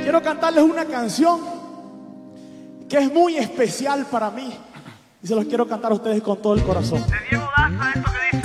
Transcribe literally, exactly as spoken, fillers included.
quiero cantarles una canción que es muy especial para mí y se los quiero cantar a ustedes con todo el corazón. De Diego Daza, esto que dice.